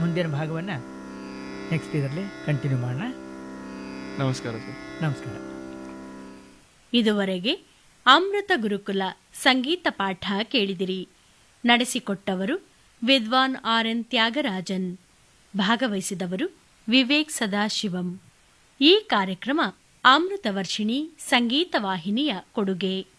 ಮುಂದಿನ ಭಾಗವನ್ನು ನೆಕ್ಸ್ಟ್ ಇದರಲ್ಲಿ ಕಂಟಿನ್ಯೂ ಮಾಡೋಣ. ನಮಸ್ಕಾರ ಸರ್. ನಮಸ್ಕಾರ. ಇದುವರೆಗೆ ಅಮೃತ ಗುರುಕುಲ ಸಂಗೀತ ಪಾಠ ಕೇಳಿದಿರಿ. ನಡೆಸಿಕೊಟ್ಟವರು ವಿದ್ವಾನ್ RN ತ್ಯಾಗರಾಜನ್. ಭಾಗವಹಿಸಿದವರು ವಿವೇಕ್ ಸದಾಶಿವಂ. ಈ ಕಾರ್ಯಕ್ರಮ ಅಮೃತ ವರ್ಷಿಣಿ ಸಂಗೀತ ವಾಹಿನಿಯ ಕೊಡುಗೆ.